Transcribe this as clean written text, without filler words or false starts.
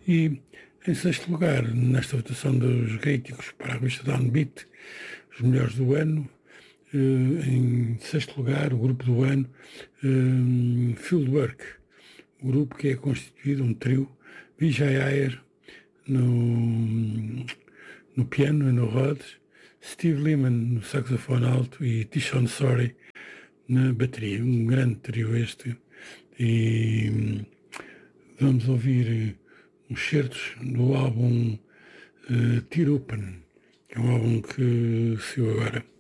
E, em sexto lugar, nesta votação dos críticos para a revista Downbeat, os melhores do ano, em sexto lugar, o grupo do ano, Fieldwork, o grupo que é constituído, um trio, Vijay Iyer no piano e no Rhodes, Steve Lehman no saxofone alto e Tishon Sorry na bateria. Um grande trio este. E vamos ouvir uns certos do álbum Tirupan, que é um álbum que saiu agora.